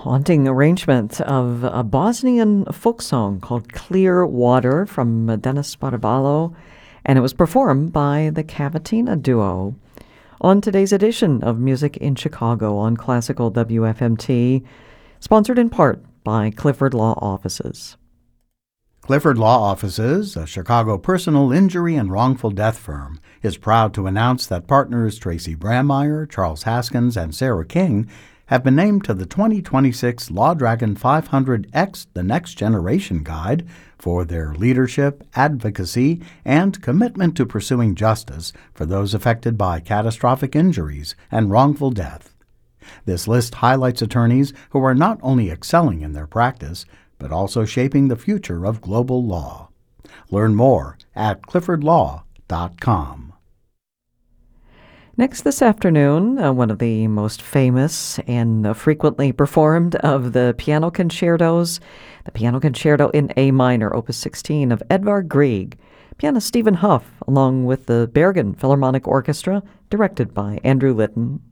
haunting arrangement of a Bosnian folk song called Clear Water from Dennis Spadavalo, and it was performed by the Cavatina Duo. On today's edition of Music in Chicago on Classical WFMT, sponsored in part by Clifford Law Offices. Clifford Law Offices, a Chicago personal injury and wrongful death firm, is proud to announce that partners Tracy Brammeyer, Charles Haskins, and Sarah King have been named to the 2026 Law Dragon 500X The Next Generation Guide for their leadership, advocacy, and commitment to pursuing justice for those affected by catastrophic injuries and wrongful death. This list highlights attorneys who are not only excelling in their practice, but also shaping the future of global law. Learn more at cliffordlaw.com. Next this afternoon, one of the most famous and frequently performed of the piano concertos, the Piano Concerto in A minor, Opus 16 of Edvard Grieg, pianist Stephen Huff, along with the Bergen Philharmonic Orchestra, directed by Andrew Litton.